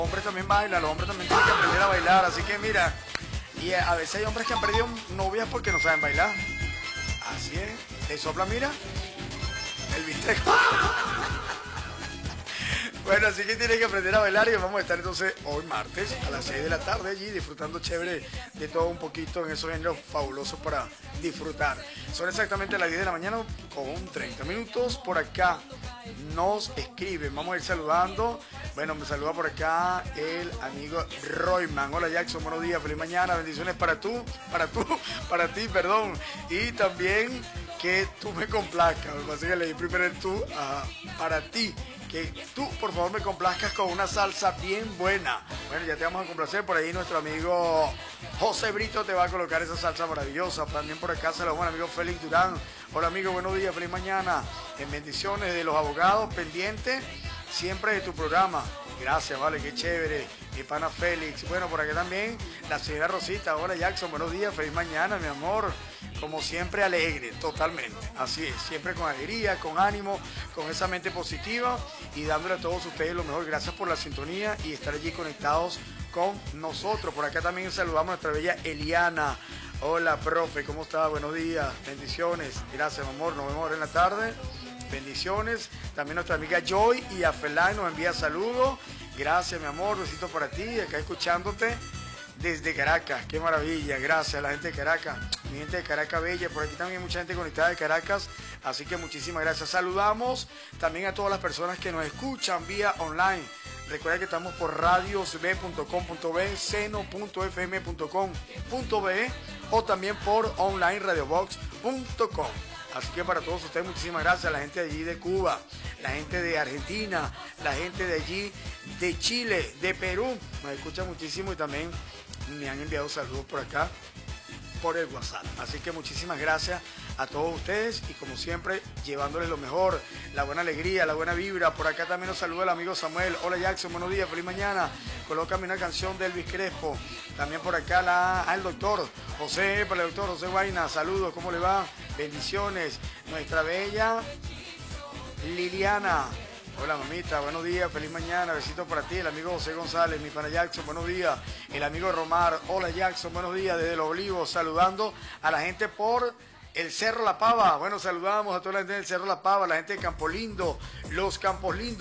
hombres también bailan, los hombres también tienen que aprender a bailar, así que mira, y a veces hay hombres que han perdido novias porque no saben bailar. Así es, le sopla, mira, el bistec. Bueno, así que tienes que aprender a bailar y vamos a estar entonces hoy martes a las 6 de la tarde allí disfrutando chévere de todo un poquito en esos géneros fabulosos para disfrutar. Son exactamente las 10 de la mañana con 30 minutos. Por acá nos escriben, vamos a ir saludando. Bueno, me saluda por acá el amigo Royman. Hola Jackson, buenos días, feliz mañana, bendiciones para ti, perdón. Y también que tú me complazcas. Me parece que leí primero el tú, para ti. Que tú, por favor, me complazcas con una salsa bien buena. Bueno, ya te vamos a complacer. Por ahí nuestro amigo José Brito te va a colocar esa salsa maravillosa. También por acá se lo va el amigo Félix Durán. Hola, amigo, buenos días, feliz mañana. En bendiciones de los abogados, pendientes siempre de tu programa. Gracias, vale, qué chévere. Mi pana Félix. Bueno, por acá también la señora Rosita. Hola, Jackson, buenos días, feliz mañana, mi amor. Como siempre, alegre, totalmente. Así es, siempre con alegría, con ánimo, con esa mente positiva y dándole a todos ustedes lo mejor. Gracias por la sintonía y estar allí conectados con nosotros. Por acá también saludamos a nuestra bella Eliana. Hola, profe, ¿cómo está? Buenos días, bendiciones. Gracias, mi amor, nos vemos ahora en la tarde. Bendiciones. También nuestra amiga Joy y Afelay nos envía saludos. Gracias, mi amor, besito para ti, acá escuchándote desde Caracas. Qué maravilla, gracias a la gente de Caracas, mi gente de Caracas bella. Por aquí también hay mucha gente conectada de Caracas, así que muchísimas gracias. Saludamos también a todas las personas que nos escuchan vía online. Recuerda que estamos por radiosb.com.be, seno.fm.com.be o también por online radiobox.com. Así que para todos ustedes muchísimas gracias, la gente de allí de Cuba, la gente de Argentina, la gente de allí de Chile, de Perú, nos escuchan muchísimo y también me han enviado saludos por acá, por el WhatsApp. Así que muchísimas gracias a todos ustedes y como siempre llevándoles lo mejor, la buena alegría, la buena vibra. Por acá también nos saluda el amigo Samuel. Hola Jackson, buenos días, feliz mañana. Colócame una canción de Elvis Crespo. También por acá el doctor José, para el doctor José Guaina, saludos, ¿cómo le va? Bendiciones. Nuestra bella Liliana. Hola mamita, buenos días, feliz mañana, besitos para ti, el amigo José González, mi pana Jackson, buenos días, el amigo Romar, hola Jackson, buenos días desde Los Olivos, saludando a la gente por el Cerro La Pava. Bueno, saludamos a toda la gente del Cerro La Pava, la gente de Campo Lindo, los Campos Lindos.